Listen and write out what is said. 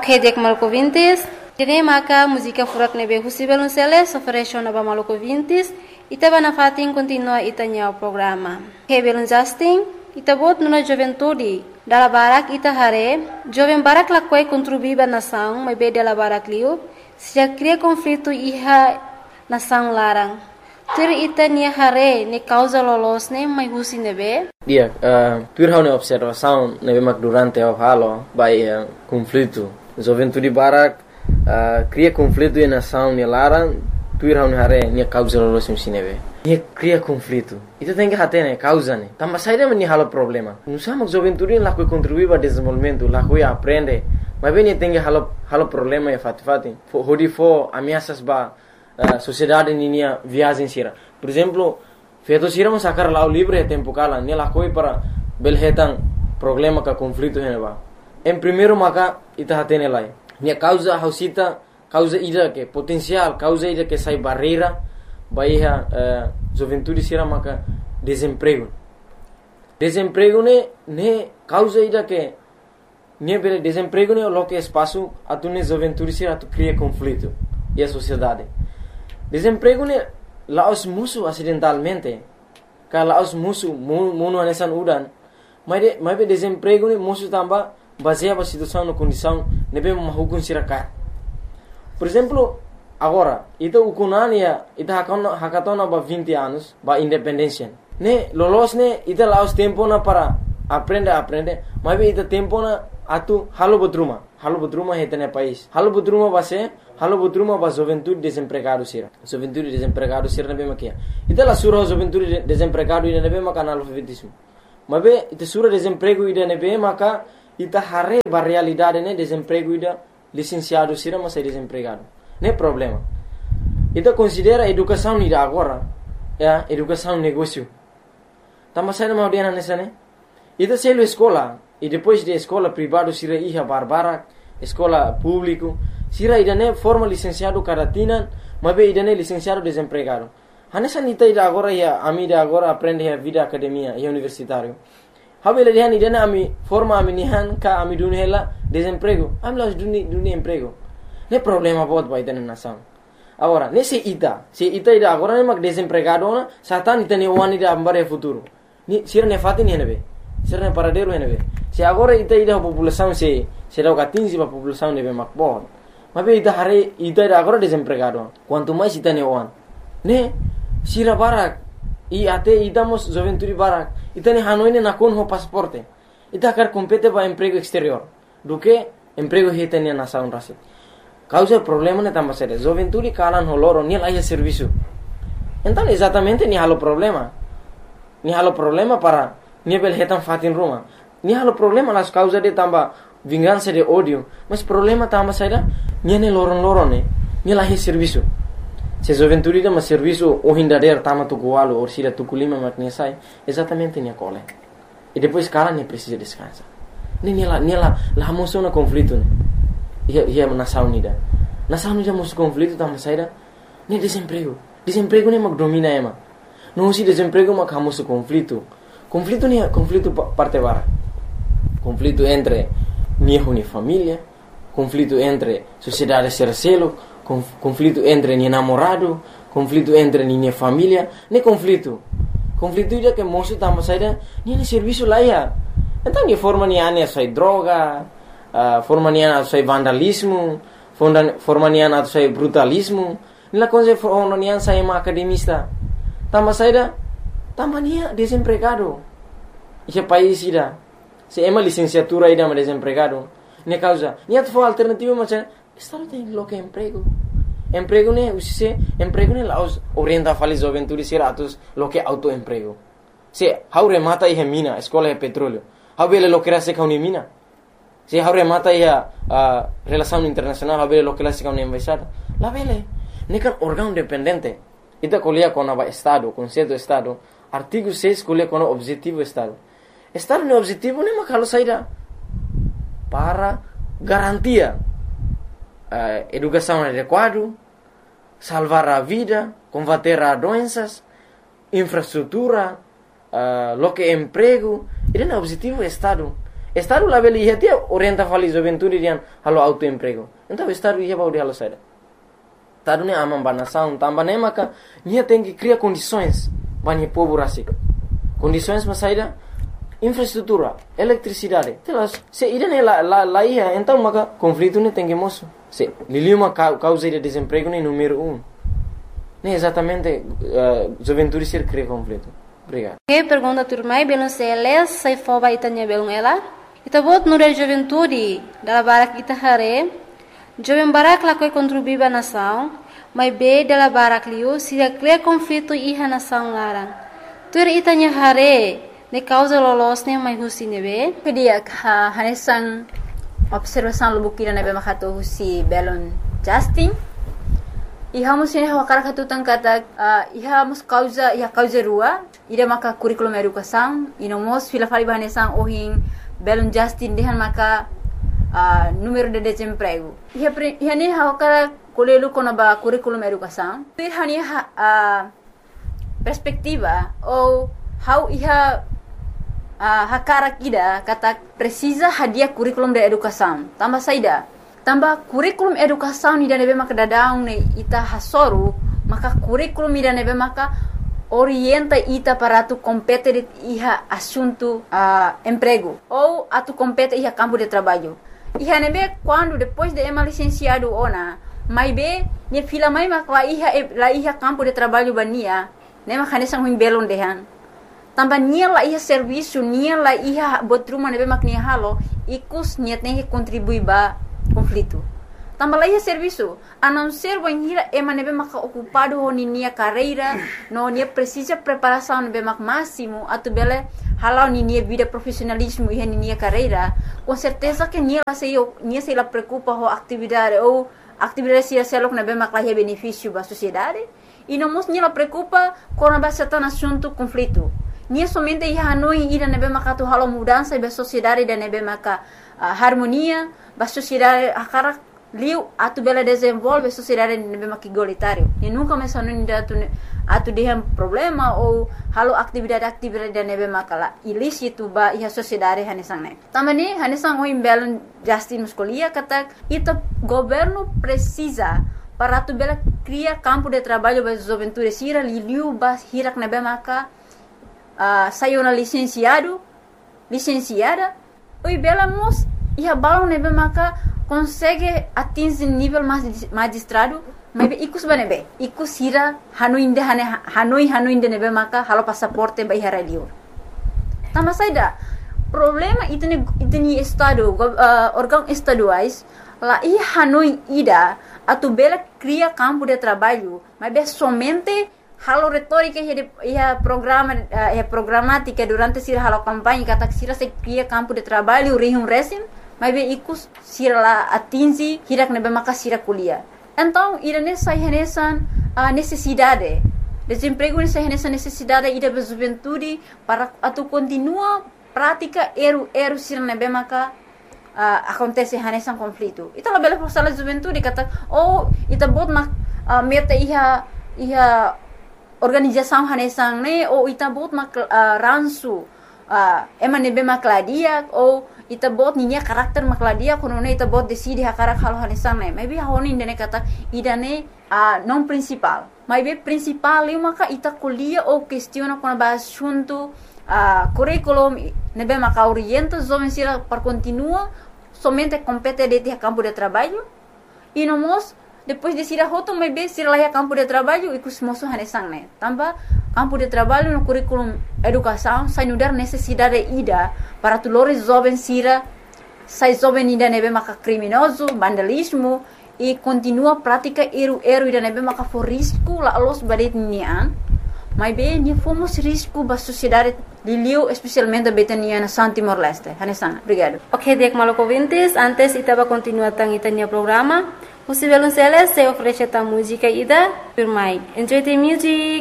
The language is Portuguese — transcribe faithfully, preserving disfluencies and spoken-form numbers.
Ok, dek Maluco Vintes. Dene maka música furak nebe Husi Belunceles oferece naba Maluco Vintes. Ita bana fatin continua itanya o programa. Ok, Belun Justin. Ita bot nuna juventude. Dala barak ita hare. Jovem barak lakwai contribuiba nação, mas be dala barak liu. Se já cria conflito iha nação larang. Tur ita nia hare ne causa lolos ne mai husi nebe. Dia, uh, tur hau ne observação nebe mak durante o halo by uh, conflito. Juventude barak uh, cria conflito e nação ne larang. Tur hau ne hare nia causa lolos ne nebe. Nia cria conflito. Ita tem que hate ne causa ne. Tamba saída me ni halo problema. Não sama juventude lá que contribui para desenvolvimento, lá que aprende. Mas bem tem que halo halo problema e fati fati. Hodi fo ameaças ba Uh, sociedade ninia viagem sira. Por exemplo, feito sira mo sacar lá o livre é tempo cala, nela coi para belhetan problema ka conflito heneba. Em primeiro maka ita hatene lai. Nia causa hausita, causa ida que potencial, causa ida que sai barreira, baiha uh, juventude sira maka desemprego. Desemprego ne ne causa ida que ne bele desemprego ne lo que espaço atune juventude sira tu cria conflito e a sociedade. Desemprego ne laos musuh acidentalmente. Ka laos musuh muno anesan udan. Mas de mas be desemprego ne musuh tamba baseia ba situação no condição nebe mahukun siraka. Por exemplo, agora, ita ukunania ita hakona hakatona ba vinte anos ba independência. Ne lolos ne ita laos tempo na para aprende aprende, mas be ita tempo na atu halo botruma. Halo botruma hetene país. Halo botruma base Halo botruma ba juventude desempregado sira. Juventude desempregado sira nabe makia. Ita la sura juventude desempregado ida nabe maka analfabetismo. Mabe ita sura desemprego ida nabe maka ita hare ba realidade ne desemprego ida licenciado sira mas desempregado. Ne problema. Ita considera educação ida agora, ya, educação negócio. Tama sai ma dia nessa ne. Ita selo escola e depois de escola privado sira iha barbara, escola público sira idane forma licenciado caratina, mas be idane licenciado desempregado. Hanessa nita ida agora ya ami ida agora aprende a vida academia e universitário. Habele dihan idane ami forma ami nihan ka ami dunhela desemprego. Ami las duni duni emprego. Ne problema bot ba idane nação. Agora, nesse ita, se ita ida agora ne mag desempregado na, satan ita ne wani ida ambare futuro. Ni sira ne fati ne nebe. Sira ne paradero ne nebe. Se agora ita ida população se se dá quinze pa população nebe mak bot. Mas ita hari ita ida agora desempregado. Quanto mais ita ne wan. Ne sira barak i ate ita mos juventude barak. Ita ne hanoi ne nakon ho pasaporte. Ita kar compete ba emprego exterior. Do que emprego hita ne nação rasit. Causa problema ne tamba sere. Juventude kalan ho loro ni laia serviço. Então exatamente ni halo problema. Ni halo problema para ni bel hetan fatin Roma. Ni halo problema las causa de tamba vingança de ódio, mas problema tamba saída niane loron-loron ne, ni lahi serviço. Se juventude da mas serviço o hindader tama tu gualo ou sira tu kulima makne sai, exatamente ni cole. E depois cara ne precisa descansar. Ne ni la ni la la moção na conflito ne. Ia ia nação unida. Nação unida moção conflito tamba saída ne desemprego. Desemprego ne mag domina ema. Não se desemprego mag hamoso conflito. Conflito ni conflito parte bara. Conflito entre niho ni família, conflito entre sociedade sercelo, conf, conflito entre ni namorado, conflito entre ni família, ne conflito. Conflito ida que moço tamba saída, ni ne serviço lá ia. Então ni forma ni ane sai droga, uh, forma ni ane sai vandalismo, forma, forma ni ane sai brutalismo, ni la coisa forma ni ane sai ma academista. Tamba saída, tamba ni desempregado. Esse país ida. Se ema licenciatura ida ma desempregado. Ne causa, ni at for alternativa macam estado tem lo que emprego. Emprego ne usise emprego ne laos orienta fali juventude siratus lo que autoemprego. Se haure mata ia mina, escola é petróleo. Habele lo que rase ka mina. Se haure mata ia uh, relação internacional, habele lo que rase ka embaixada. La vele, ne kan órgão independente. Ita colia com o estado, conceito do estado. Artigo seis colia com o objetivo do estado. Estado no objetivo ne makalo saída para garantia uh, educação adequada, salvar a vida, combater a doenças, infraestrutura, uh, lo que emprego. Ele é o objetivo do Estado. Estado lá beli ia dia orienta fali juventude dian halo autoemprego. Então estado ia bau de halo saida. Estado ne amam banação, tambah ne maka nia tem que criar condições bani povo rasik. Condições mas saida infraestrutura, eletricidade. Telas, se irene la la la ia, então maka conflito ne tem que moço. Se liliu uma causa de desemprego ne número um. Ne exatamente uh, juventude ser cria conflito. Obrigado. Que pergunta turmai belum seles sai foba itanya belum ela. Ita bot nura juventude dala barak ita hare. Jovem barak la koi contribuir ba nação, mas be dala barak liu se cria conflito iha nação larang. Tur itanya hare ne causa lolos ne mai husi nebe. Kedia ha hanesan observação lubukira nebe makato husi belon Justin. Iha mus ini hawakara katutan kata uh, iha mus causa iha causa rua ida maka curriculum educação ino mos fila fali bahanesan ohin belon Justin dehan maka uh, número de desemprego iha pre, iha ni hawakara kolelu kona ba curriculum educação iha ni ha, uh, perspectiva ou how iha uh, hakara kida kata precisa hadiah curriculum de educação tambah saida tambah kurikulum educação ni dane be maka dadaung ne ita hasoru maka kurikulum ni dane be maka orienta ita para tu compete iha assunto uh, emprego ou atu compete iha campo de trabalho iha nebe quando depois de ema licenciado ona mai be ni fila mai maka iha la iha campo de trabalho bania ne maka ne sang belon dehan tambah nia la iha serviço nia la iha botruma nebe mak ni halo ikus niat ne contribui ba conflito. Tambah lagi serviço, a não ser banhira ema nebe maka ocupado ho ni nia carreira, no nia precisa preparação nebe mak máximo, atu bele halau ni nia vida profissionalismo e ni nia carreira, com certeza que nia la sei nia sei la preocupa ho atividade ou atividade sia selok nebe mak lahi benefício ba sociedade, e não mos nia la preocupa com a certain assunto conflito. Nia somente ia hanoi ida nebe maka tu halau mudança ba sociedade da nebe maka uh, harmonia ba sociedade akara liu atu bela desenvolve sociedade nebe maka igualitário e nunca mais anu inda atu atu dehem problema ou halau atividade atividade da nebe maka la ilícito ba ia sociedade hanesang ne tamani hanesang o imbelon Justin muscolia kata ita governo precisa para atu bela criar campo de trabalho ba juventude sira liu ba hirak nebe maka Uh, saiu na licenciado, licenciada, oi bela mos ia balão nebe maka consegue atingir nível mais magistrado, mas be ikus banebe, ikus ira hanoi inde hane hanoi hanoi inde nebe maka halo passaporte ba ihara liur. Tambah saida problema itu ne itu ni estado uh, órgão estaduais lá ia hanoi ida atu bela cria campo de trabalho, mas be somente halo retórica e a programa e a programática durante sira halo campanha kata sira se cria campo de trabalho rihum resim mas be ikus sira la atingi hirak nebe maka sira kuliah então irane sai renesan a necessidade desemprego nessa renesan necessidade ida be juventude para atu continua prática eru eru sira nebe maka uh, acontece renesan conflito ita la bela forçala juventude kata oh ita bot mak uh, meta iha iha organização hanesang ne ou ita bot mak uh, ransu uh, ema nebe makladia ou ita bot ninya karakter makladia kono ne ita bot decide hakarak halo hanesang ne maybe honi ndene kata idane uh, non principal maybe principal eu maka ita kuliah ou questiona kono ba assunto uh, curriculum nebe maka orienta jovem sira para continua somente compete de ter campo de trabalho e no mos depois de sira hoto mai be sira laia campo de trabalho e kus moso hanesang ne tambah campo de trabalho no curriculum educação sai nudar necessidade ida para tulores jovem sira sai jovem ida nebe maka criminoso vandalismo e continua prática eru eru ida nebe maka for risco la los badet nian mai be ni fomos risco ba sociedade liliu especialmente betania na San Timor Leste hanesang obrigado. Ok, dek maloko vintes antes itaba continua tang itania programa. Você vai lançar essa oferece a música ida, por mais. Enjoy the music.